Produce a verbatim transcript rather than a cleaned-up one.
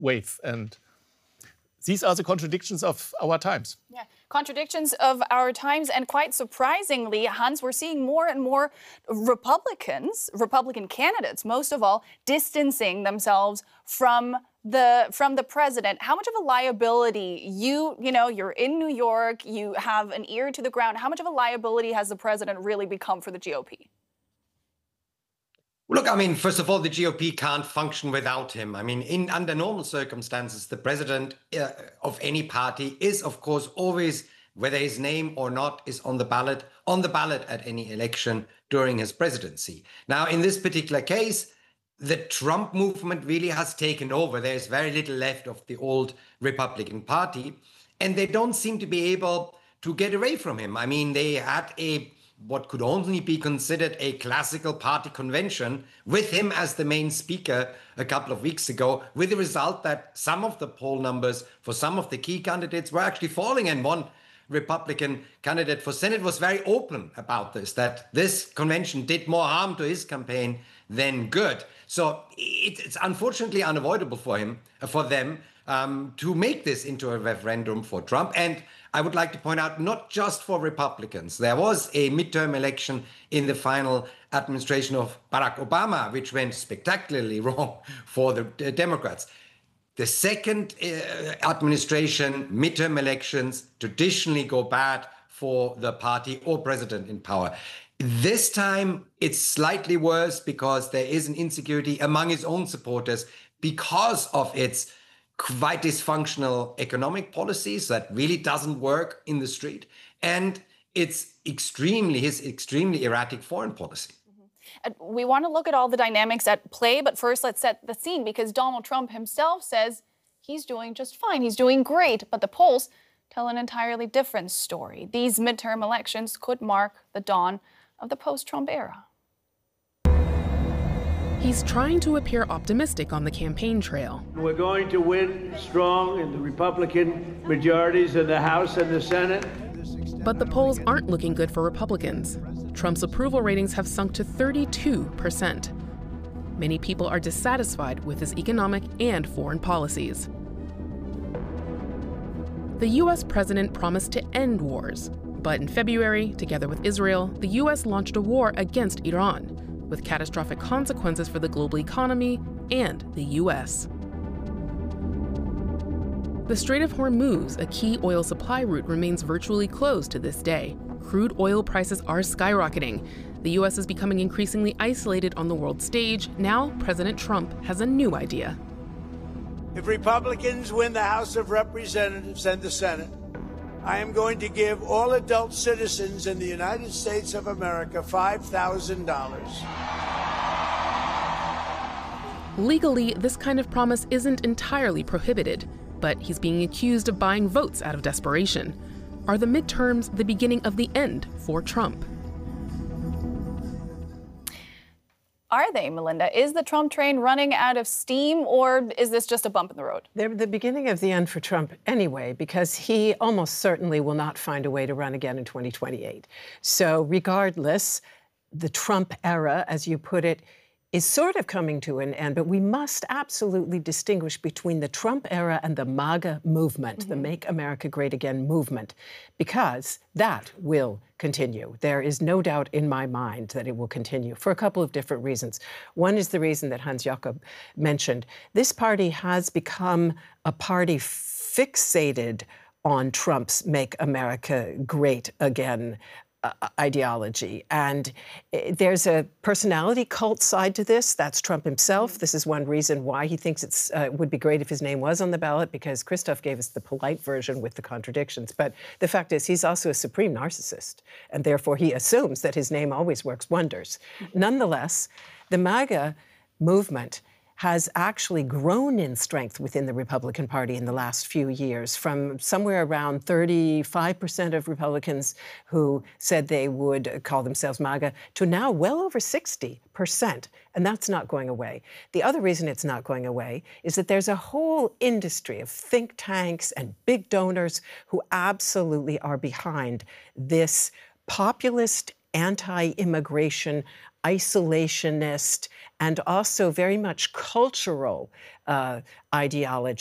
wave. And these are the contradictions of our times. Yeah, contradictions of our times. And quite surprisingly, Hans, we're seeing more and more Republicans, Republican candidates, most of all, distancing themselves from the from the president. How much of a liability, you, you know, you're in New York, you have an ear to the ground. How much of a liability has the president really become for the G O P? Look, I mean, first of all, the G O P can't function without him. I mean, in under normal circumstances, the president uh, of any party is, of course, always, whether his name or not is on the ballot, on the ballot at any election during his presidency. Now, in this particular case, the Trump movement really has taken over. There's very little left of the old Republican Party, and they don't seem to be able to get away from him. I mean, they had a what could only be considered a classical party convention with him as the main speaker a couple of weeks ago, with the result that some of the poll numbers for some of the key candidates were actually falling. And one Republican candidate for Senate was very open about this, that this convention did more harm to his campaign than good. So it's unfortunately unavoidable for him, for them, um, to make this into a referendum for Trump. And I would like to point out, not just for Republicans. There was a midterm election in the final administration of Barack Obama, which went spectacularly wrong for the Democrats. The second uh, administration, midterm elections traditionally go bad for the party or president in power. This time, it's slightly worse because there is an insecurity among his own supporters because of its quite dysfunctional economic policies that really doesn't work in the street, and it's extremely his extremely erratic foreign policy. Mm-hmm. We want to look at all the dynamics at play, but first let's set the scene, because Donald Trump himself says he's doing just fine, he's doing great, but the polls tell an entirely different story. These midterm elections could mark the dawn of the post-Trump era. He's trying to appear optimistic on the campaign trail. We're going to win strong in the Republican majorities in the House and the Senate. But the polls aren't looking good for Republicans. Trump's approval ratings have sunk to thirty-two percent. Many people are dissatisfied with his economic and foreign policies. The U S president promised to end wars, but in February, together with Israel, the U S launched a war against Iran, with catastrophic consequences for the global economy and the U S. The Strait of Hormuz, a key oil supply route, remains virtually closed to this day. Crude oil prices are skyrocketing. The U S is becoming increasingly isolated on the world stage. Now, President Trump has a new idea. If Republicans win the House of Representatives and the Senate, I am going to give all adult citizens in the United States of America five thousand dollars. Legally, this kind of promise isn't entirely prohibited, but he's being accused of buying votes out of desperation. Are the midterms the beginning of the end for Trump? Are they, Melinda? Is the Trump train running out of steam, or is this just a bump in the road? They're the beginning of the end for Trump anyway, because he almost certainly will not find a way to run again in twenty twenty-eight. So regardless, the Trump era, as you put it, is sort of coming to an end, but we must absolutely distinguish between the Trump era and the MAGA movement, mm-hmm. the Make America Great Again movement, because that will continue. There is no doubt in my mind that it will continue for a couple of different reasons. One is the reason that Hans Jakob mentioned. This party has become a party fixated on Trump's Make America Great Again Uh, ideology. And uh, there's a personality cult side to this. That's Trump himself. This is one reason why he thinks it uh, would be great if his name was on the ballot, because Christoph gave us the polite version with the contradictions. But the fact is, he's also a supreme narcissist, and therefore he assumes that his name always works wonders. Nonetheless, the MAGA movement has actually grown in strength within the Republican Party in the last few years, from somewhere around thirty-five percent of Republicans who said they would call themselves MAGA to now well over sixty percent. And that's not going away. The other reason it's not going away is that there's a whole industry of think tanks and big donors who absolutely are behind this populist, anti-immigration isolationist and also very much cultural uh, ideology.